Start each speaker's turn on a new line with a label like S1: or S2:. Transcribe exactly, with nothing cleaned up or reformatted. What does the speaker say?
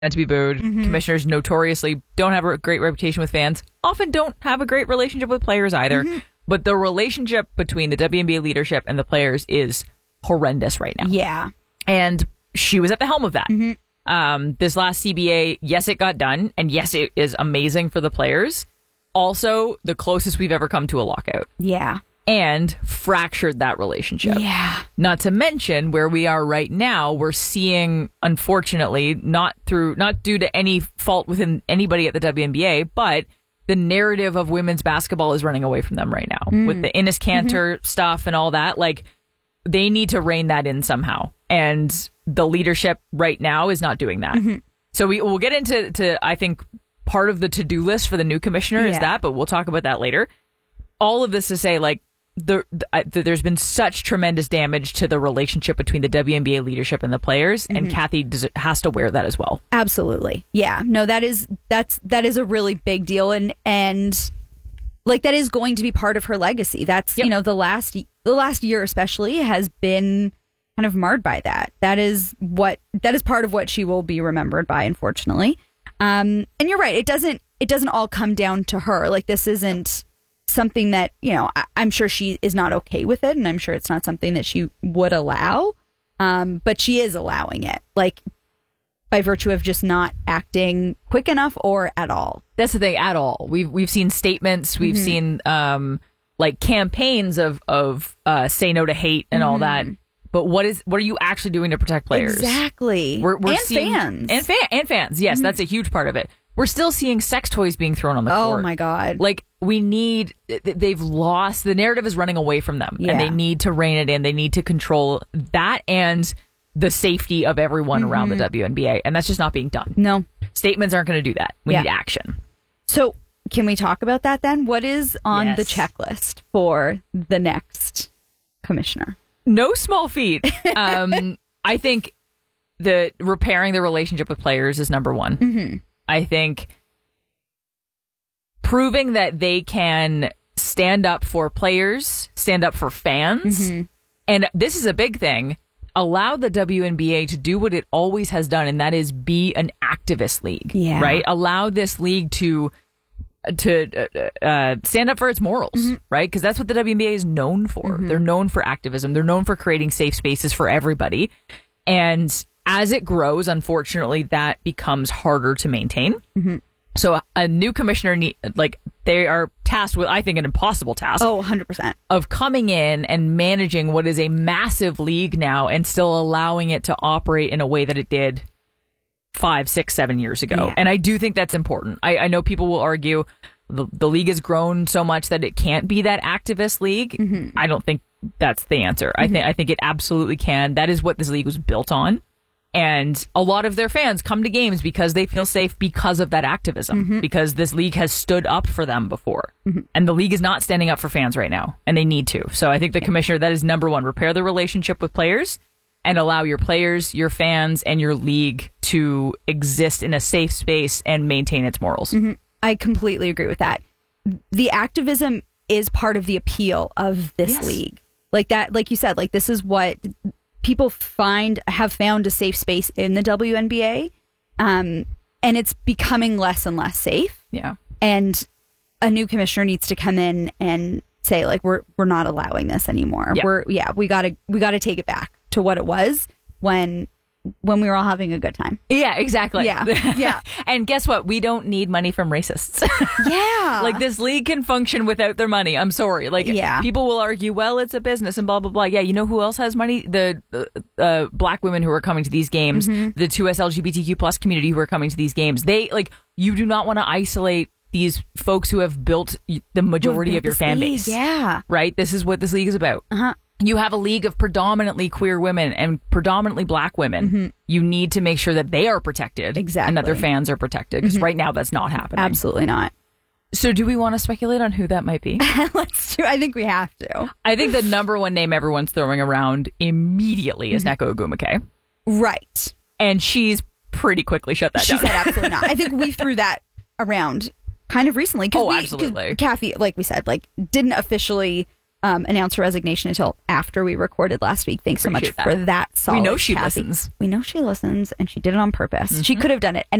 S1: to be booed. Mm-hmm. Commissioners notoriously don't have a great reputation with fans, often don't have a great relationship with players either. Mm-hmm. But the relationship between the W N B A leadership and the players is horrendous right now.
S2: Yeah.
S1: And she was at the helm of that.
S2: Mm-hmm.
S1: Um, this last C B A, yes, it got done. And yes, it is amazing for the players. Also, the closest we've ever come to a lockout.
S2: Yeah.
S1: And fractured that relationship.
S2: Yeah.
S1: Not to mention where we are right now, we're seeing, unfortunately, not through, not due to any fault within anybody at the W N B A, but the narrative of women's basketball is running away from them right now mm. with the Enes Kanter mm-hmm. stuff and all that. Like, they need to rein that in somehow. And the leadership right now is not doing that. Mm-hmm. So we, we'll get into, to, I think, part of the to-do list for the new commissioner yeah. is that, but we'll talk about that later. All of this to say, like, The, the, there's been such tremendous damage to the relationship between the W N B A leadership and the players, mm-hmm. and Kathy does, has to wear that as well.
S2: Absolutely, yeah. No, that is that's that is a really big deal, and and like that is going to be part of her legacy. That's yep. you know the last the last year especially has been kind of marred by that. That is what that is part of what she will be remembered by, unfortunately. Um, and you're right. It doesn't it doesn't all come down to her. Like, this isn't something that, you know, I- I'm sure she is not okay with it, and I'm sure it's not something that she would allow, um, but she is allowing it, like, by virtue of just not acting quick enough or at all.
S1: That's the thing, at all. We've we've seen statements, we've mm-hmm. seen um, like campaigns of of uh, say no to hate and mm-hmm. all that. But what is what are you actually doing to protect players?
S2: Exactly.
S1: We're, we're
S2: and
S1: seeing,
S2: fans
S1: and fan and fans. Yes, mm-hmm. that's a huge part of it. We're still seeing sex toys being thrown on the
S2: oh
S1: court.
S2: Oh my God.
S1: Like, we need, they've lost, the narrative is running away from them. Yeah. And they need to rein it in. They need to control that and the safety of everyone mm-hmm. around the W N B A. And that's just not being done.
S2: No.
S1: Statements aren't going to do that. We
S2: yeah.
S1: need action.
S2: So can we talk about that then? What is on
S1: yes.
S2: the checklist for the next commissioner?
S1: No small feat. um, I think the repairing the relationship with players is number one.
S2: Mm-hmm.
S1: I think proving that they can stand up for players, stand up for fans,
S2: mm-hmm.
S1: and this is a big thing, allow the W N B A to do what it always has done, and that is be an activist league,
S2: yeah.
S1: right? Allow this league to to uh, uh, stand up for its morals, mm-hmm. right? Because that's what the W N B A is known for. Mm-hmm. They're known for activism. They're known for creating safe spaces for everybody. And as it grows, unfortunately, that becomes harder to maintain.
S2: Mm-hmm.
S1: So a new commissioner, need, like, they are tasked with, I think, an impossible task.
S2: Oh, one hundred percent.
S1: Of coming in and managing what is a massive league now and still allowing it to operate in a way that it did five, six, seven years ago.
S2: Yeah.
S1: And I do think that's important. I, I know people will argue the, the league has grown so much that it can't be that activist league.
S2: Mm-hmm.
S1: I don't think that's the answer. Mm-hmm. I think I think it absolutely can. That is what this league was built on. And a lot of their fans come to games because they feel safe because of that activism, mm-hmm. because this league has stood up for them before. Mm-hmm. And the league is not standing up for fans right now, and they need to. So I think the commissioner, that is number one, repair the relationship with players and allow your players, your fans, and your league to exist in a safe space and maintain its morals.
S2: Mm-hmm. I completely agree with that. The activism is part of the appeal of this
S1: yes.
S2: league. Like that, like you said, like this is what people find, have found a safe space in the W N B A. Um, and it's becoming less and less safe.
S1: Yeah.
S2: And a new commissioner needs to come in and say, like, we're, we're not allowing this anymore.
S1: Yeah.
S2: We're, yeah, we gotta, we gotta take it back to what it was when, when we were all having a good time.
S1: Yeah, exactly.
S2: Yeah. Yeah.
S1: And guess what? We don't need money from racists.
S2: Yeah.
S1: Like, this league can function without their money. I'm sorry. Like,
S2: yeah.
S1: people will argue, well, it's a business and blah, blah, blah. Yeah, you know who else has money? The uh, uh, black women who are coming to these games, mm-hmm. the two S L G B T Q plus community who are coming to these games. They, like, you do not want to isolate these folks who have built the majority of your fan base.
S2: Yeah.
S1: Right? This is what this league is about.
S2: Uh-huh.
S1: You have a league of predominantly queer women and predominantly black women.
S2: Mm-hmm.
S1: You need to make sure that they are protected.
S2: Exactly.
S1: And that their fans are protected. Because
S2: mm-hmm.
S1: right now that's not happening.
S2: Absolutely not.
S1: So do we want to speculate on who that might be?
S2: Let's do. I think we have to.
S1: I think the number one name everyone's throwing around immediately is mm-hmm. Nneka Ogwumike.
S2: Right.
S1: And she's pretty quickly shut that
S2: she
S1: down.
S2: She said absolutely not. I think we threw that around kind of recently.
S1: Oh,
S2: we,
S1: absolutely.
S2: Kathy, like we said, like didn't officially um, announce her resignation until after we recorded last week. Thanks so much
S1: Appreciate
S2: for
S1: that.
S2: that. Solid,
S1: We know she
S2: Kathy.
S1: listens.
S2: We know she listens, and she did it on purpose. Mm-hmm. She could have done it